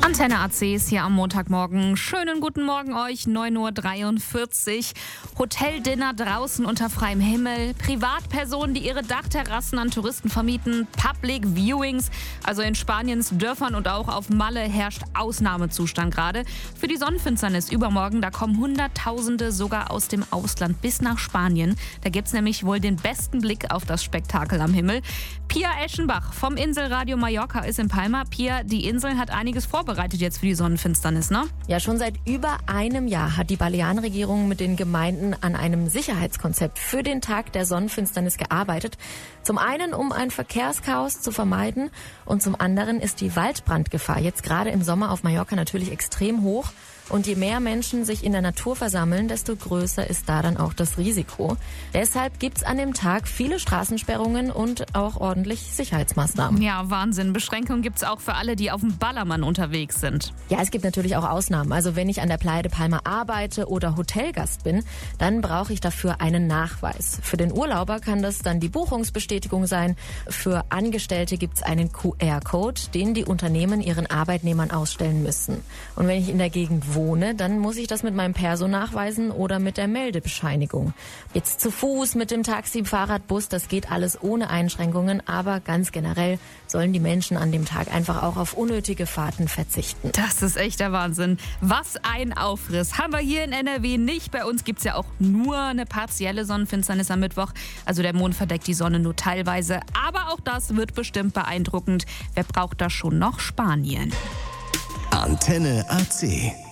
Antenne AC ist hier am Montagmorgen. Schönen guten Morgen euch, 9:43 Uhr. Hoteldinner draußen unter freiem Himmel, Privatpersonen, die ihre Dachterrassen an Touristen vermieten, Public Viewings, also in Spaniens Dörfern und auch auf Malle herrscht Ausnahmezustand gerade. Für die Sonnenfinsternis übermorgen, da kommen Hunderttausende sogar aus dem Ausland bis nach Spanien. Da gibt's nämlich wohl den besten Blick auf das Spektakel am Himmel. Pia Eschenbach vom Inselradio Mallorca ist in Palma. Pia, die Insel hat einiges vorbereitet jetzt für die Sonnenfinsternis, ne? Ja, schon seit über einem Jahr hat die Balearenregierung mit den Gemeinden an einem Sicherheitskonzept für den Tag der Sonnenfinsternis gearbeitet. Zum einen, um ein Verkehrschaos zu vermeiden, und zum anderen ist die Waldbrandgefahr jetzt gerade im Sommer auf Mallorca natürlich extrem hoch. Und je mehr Menschen sich in der Natur versammeln, desto größer ist da dann auch das Risiko. Deshalb gibt's an dem Tag viele Straßensperrungen und auch ordentlich Sicherheitsmaßnahmen. Ja, Wahnsinn. Beschränkungen gibt's auch für alle, die auf dem Ballermann unterwegs sind. Ja, es gibt natürlich auch Ausnahmen. Also wenn ich an der Playa de Palma arbeite oder Hotelgast bin, dann brauche ich dafür einen Nachweis. Für den Urlauber kann das dann die Buchungsbestätigung sein. Für Angestellte gibt's einen QR-Code, den die Unternehmen ihren Arbeitnehmern ausstellen müssen. Und wenn ich in der Gegend wohne, dann muss ich das mit meinem Perso nachweisen oder mit der Meldebescheinigung. Jetzt zu Fuß, mit dem Taxi, Fahrrad, Bus, das geht alles ohne Einschränkungen, aber ganz generell sollen die Menschen an dem Tag einfach auch auf unnötige Fahrten verzichten. Das ist echt der Wahnsinn. Was ein Aufriss. Haben wir hier in NRW nicht. Bei uns gibt's ja auch nur eine partielle Sonnenfinsternis am Mittwoch. Also der Mond verdeckt die Sonne nur teilweise. Aber auch das wird bestimmt beeindruckend. Wer braucht da schon noch Spanien? Antenne AC.